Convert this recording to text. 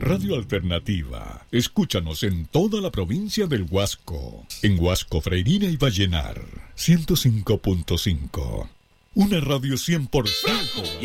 Radio Alternativa. Escúchanos en toda la provincia del Huasco. En Huasco, Freirina y Vallenar. 105.5. Una radio 100%.